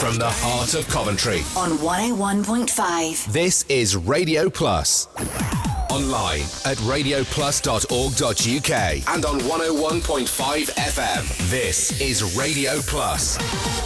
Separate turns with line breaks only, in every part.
from the heart of Coventry.
On 101.5.
This is Radio Plus. Online at radioplus.org.uk and on 101.5 FM. This is Radio Plus.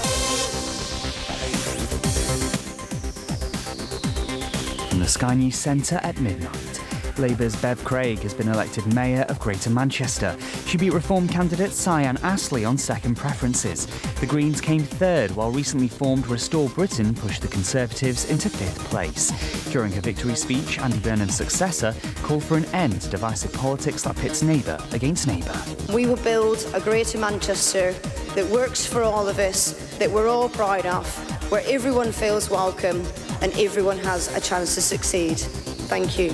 From the Sky News Centre at midnight. Labour's Bev Craig has been elected Mayor of Greater Manchester. She beat Reform candidate Cyan Astley on second preferences. The Greens came third, while recently formed Restore Britain pushed the Conservatives into fifth place. During her victory speech, Andy Burnham's successor called for an end to divisive politics that pits neighbour against neighbour.
We will build a Greater Manchester that works for all of us, that we're all proud of, where everyone feels welcome and everyone has a chance to succeed. Thank you.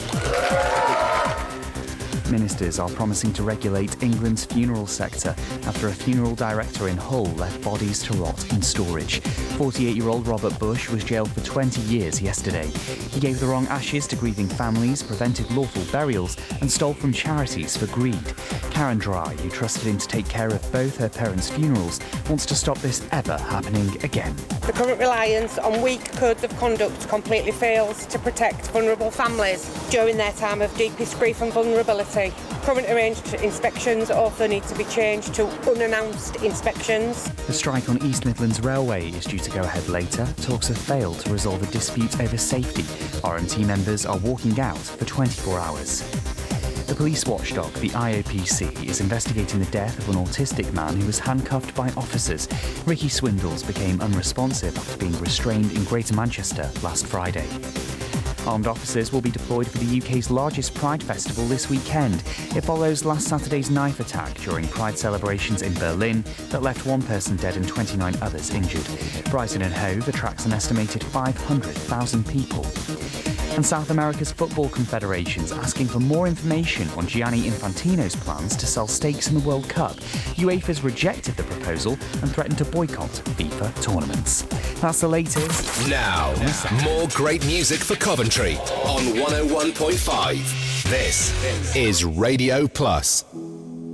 Ministers are promising to regulate England's funeral sector after a funeral director in Hull left bodies to rot in storage. 48-year-old Robert Bush was jailed for 20 years yesterday. He gave the wrong ashes to grieving families, prevented lawful burials and stole from charities for greed. Karen Dry, who trusted him to take care of both her parents' funerals, wants to stop this ever happening again.
The current reliance on weak codes of conduct completely fails to protect vulnerable families during their time of deepest grief and vulnerability. Current arranged inspections also need to be changed to unannounced inspections.
The strike on East Midlands Railway is due to go ahead later. Talks have failed to resolve a dispute over safety. RMT members are walking out for 24 hours. The police watchdog, the IOPC, is investigating the death of an autistic man who was handcuffed by officers. Ricky Swindles became unresponsive after being restrained in Greater Manchester last Friday. Armed officers will be deployed for the UK's largest Pride festival this weekend. It follows last Saturday's knife attack during Pride celebrations in Berlin that left one person dead and 29 others injured. Brighton and Hove attracts an estimated 500,000 people. And South America's Football Confederation's asking for more information on Gianni Infantino's plans to sell stakes in the World Cup. UEFA's rejected the proposal and threatened to boycott FIFA tournaments. That's the latest.
Now, more great music for Coventry on 101.5. This is Radio Plus.